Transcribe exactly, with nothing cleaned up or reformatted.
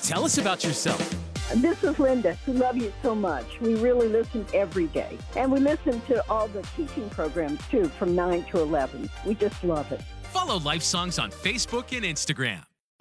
Tell us about yourself. This is Linda. We love you so much. We really listen every day. And we listen to all the teaching programs, too, from nine to eleven. We just love it. Follow Life Songs on Facebook and Instagram.